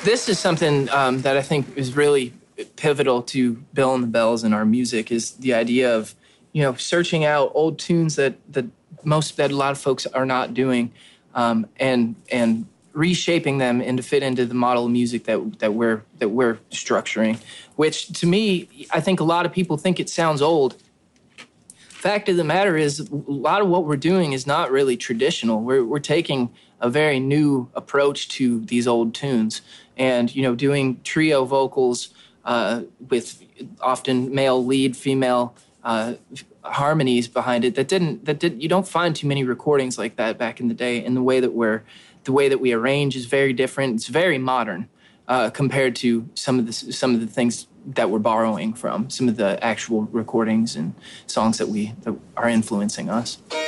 This is something that I think is really pivotal to Bill and the Bells and our music, is the idea of, searching out old tunes that a lot of folks are not doing, and reshaping them and to fit into the model of music that we're structuring. Which, to me, I think a lot of people think it sounds old. Fact of the matter is, a lot of what we're doing is not really traditional. We're taking a very new approach to these old tunes, and doing trio vocals with often male lead, female harmonies behind it. You don't find too many recordings like that back in the day. And the way that we arrange is very different. It's very modern compared to some of the things that we're borrowing from, some of the actual recordings and songs that are influencing us.